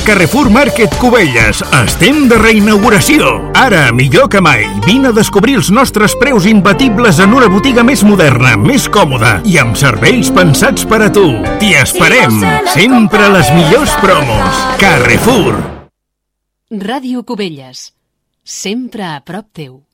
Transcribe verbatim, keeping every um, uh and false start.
Carrefour Market Cubelles. Estem de reinauguració. Ara, millor que mai, vine a descobrir els nostres preus imbatibles en una botiga més moderna, més còmoda i amb serveis pensats per a tu. T'hi esperem. Sempre les millors promos. Carrefour. Ràdio Cubelles. Sempre a prop teu.